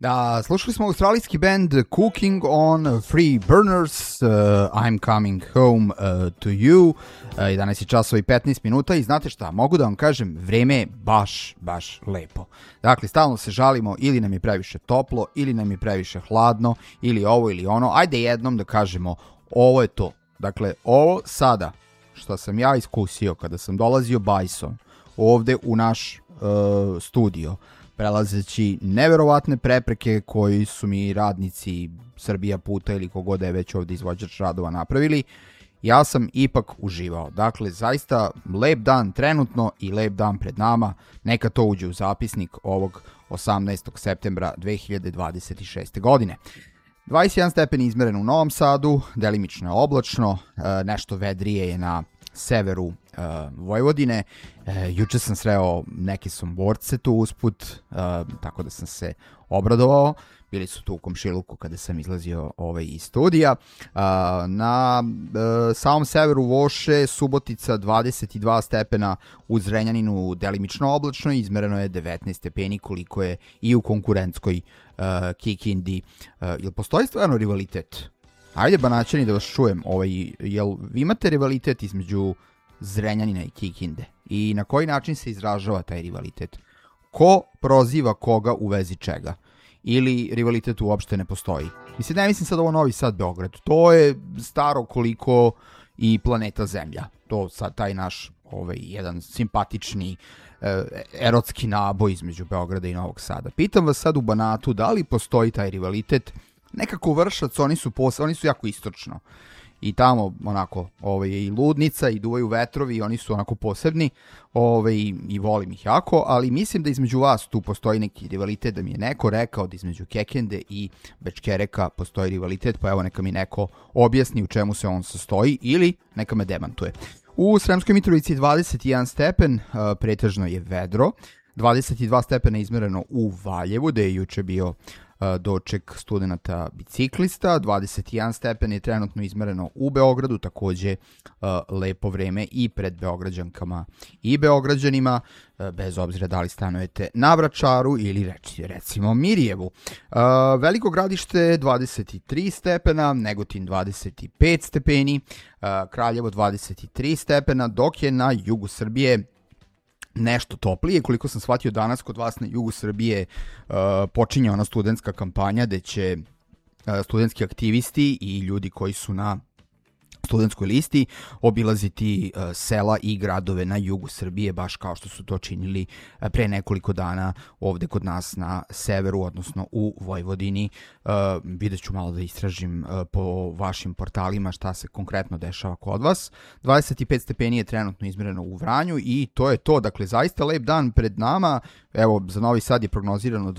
Da, slušali smo australijski band Cooking on Free Burners, I'm Coming Home to You, 11 časova i 15 minuta i znate šta, mogu da vam kažem, vreme je baš lepo. Dakle, stalno se žalimo ili nam je previše toplo, ili nam je previše hladno, ili ovo ili ono, ajde jednom da kažemo ovo je to. Dakle, ovo sada što sam ja iskusio kada sam dolazio bajsom ovde u naš studio, prelazeći neverovatne prepreke koji su mi radnici Srbija puta ili kogod da je već ovdje izvođač radova napravili, ja sam ipak uživao. Dakle, zaista lep dan trenutno i lep dan pred nama. Neka to uđe u zapisnik ovog 18. septembra 2026. godine. 21 stepen izmeren u Novom Sadu, delimično je oblačno, nešto vedrije je na severu Vojvodine. Juče sam sreo neke Somborce tu usput, tako da sam se obradovao. Bili su tu u komšiluku kada sam izlazio iz studija. Na samom severu Voše, Subotica 22 stepena, u Zrenjaninu delimično oblačno, izmereno je 19 stepeni koliko je i u konkurentskoj Kikindi. Jel postoji stvarno rivalitet? Ajde Banaćani da vas čujem, jel vi imate rivalitet između Zrenjanina i Kikinde? I na koji način se izražava taj rivalitet? Ko proziva koga u vezi čega? Ili rivalitet uopšte ne postoji? Mislim, ne mislim sad ovo Novi Sad, Beograd. To je staro koliko i planeta Zemlja. To sad taj naš jedan simpatični erotski naboj između Beograda i Novog Sada. Pitam vas sad u Banatu, da li postoji taj rivalitet? Nekako Vršac, oni su jako istočno. I tamo onako je i ludnica i duvaju vetrovi i oni su onako posebni i volim ih jako, ali mislim da između vas tu postoji neki rivalitet, da mi je neko rekao da između Kekende i Bečkereka postoji rivalitet, pa evo neka mi neko objasni u čemu se on sastoji ili neka me demantuje. U Sremskoj Mitrovici 21 stepen, pretežno je vedro, 22 stepena izmereno u Valjevu, gde je juče bio doček studenata biciklista, 21 stepen je trenutno izmereno u Beogradu, takođe lepo vreme i pred Beograđankama i Beograđanima, bez obzira da li stanujete na Vračaru ili recimo Mirjevu. Veliko Gradište 23 stepena, Negotin 25 stepeni, Kraljevo 23 stepena, dok je na jugu Srbije nešto toplije. Koliko sam shvatio danas kod vas na jugu Srbije počinje ona studentska kampanja gde će studentski aktivisti i ljudi koji su na studentskoj listi obilaziti sela i gradove na jugu Srbije, baš kao što su to činili pre nekoliko dana ovde kod nas na severu, odnosno u Vojvodini. Vidjet ću malo da istražim po vašim portalima šta se konkretno dešava kod vas. 25 stepeni je trenutno izmereno u Vranju i to je to. Dakle, zaista lep dan pred nama. Evo, za Novi Sad je prognozirano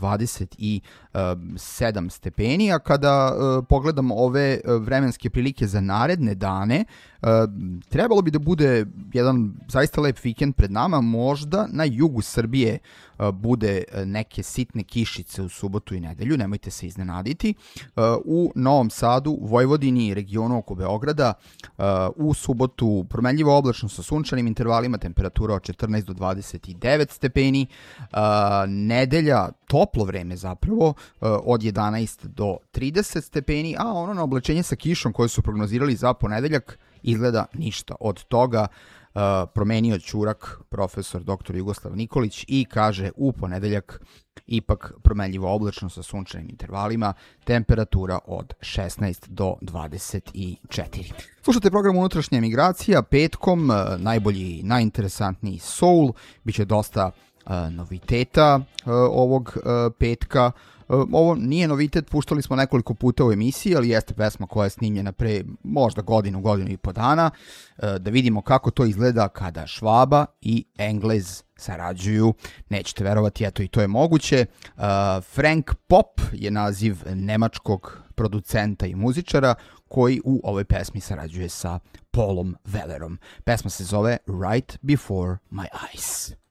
27 stepeni, a kada pogledamo ove vremenske prilike za naredne dane, trebalo bi da bude jedan zaista lep vikend pred nama, možda na jugu Srbije bude neke sitne kišice u subotu i nedelju, nemojte se iznenaditi. U Novom Sadu, Vojvodini i regionu oko Beograda u subotu promenljivo oblačno sa sunčanim intervalima, temperatura od 14 do 29 stepeni, nedelja toplo vreme zapravo od 11 do 30 stepeni, a ono na oblačenje sa kišom koje su prognozirali za ponedeljak izgleda ništa od toga. Promenio ćurak profesor dr. Jugoslav Nikolić i kaže u ponedeljak ipak promenljivo oblačno sa sunčanim intervalima, temperatura od 16 do 24. Slušate program Unutrašnja emigracija, petkom, najbolji, najinteresantniji soul, biće dosta noviteta ovog petka. Ovo nije novitet, puštali smo nekoliko puta u emisiji, ali jeste pesma koja je snimljena pre možda godinu i po dana. Da vidimo kako to izgleda kada Švaba i Englez sarađuju. Nećete verovati, eto i to je moguće. Frank Pop je naziv nemačkog producenta i muzičara koji u ovoj pesmi sarađuje sa Paulom Wellerom. Pesma se zove Right Before My Eyes.